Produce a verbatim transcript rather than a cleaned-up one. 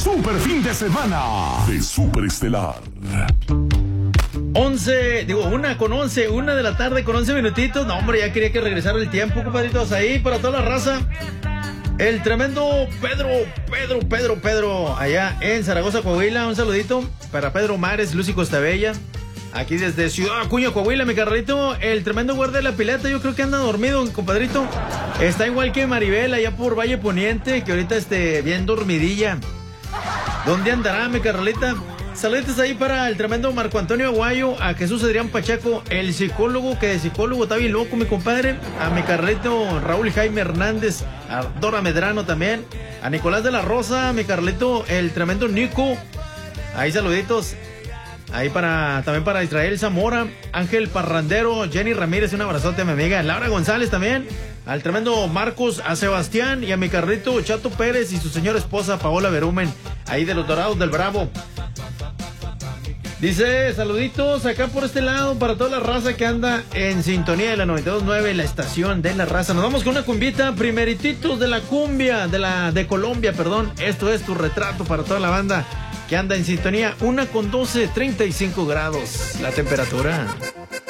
super fin de semana de Super Estelar. once, digo, una con once, una de la tarde con once minutitos. No, hombre, ya quería que regresara el tiempo, compadritos. Ahí para toda la raza. El tremendo Pedro, Pedro, Pedro, Pedro, allá en Zaragoza, Coahuila. Un saludito para Pedro Mares, Lucy Costabella. Aquí desde Ciudad Acuña, Coahuila, mi carnalito. El tremendo guardia de la pileta, yo creo que anda dormido, compadrito. Está igual que Maribel, allá por Valle Poniente, que ahorita esté bien dormidilla. ¿Dónde andará, mi carnalita? Saluditos ahí para el tremendo Marco Antonio Aguayo, a Jesús Adrián Pacheco, el psicólogo, que de psicólogo está bien loco, mi compadre. A mi carnalito Raúl Jaime Hernández, a Dora Medrano también. A Nicolás de la Rosa, mi carnalito, el tremendo Nico. Ahí saluditos. Ahí para, también para Israel Zamora, Ángel Parrandero, Jenny Ramírez, un abrazote a mi amiga Laura González también, al tremendo Marcos, a Sebastián y a mi carrito Chato Pérez y su señora esposa Paola Berumen, ahí de los Dorados del Bravo. Dice, saluditos acá por este lado para toda la raza que anda en sintonía de la noventa y dos punto nueve, la estación de la raza. Nos vamos con una cumbita, primerititos de la cumbia, de la de Colombia, perdón. Esto es Tu Retrato para toda la banda que anda en sintonía. Una con doce, treinta y cinco grados la temperatura.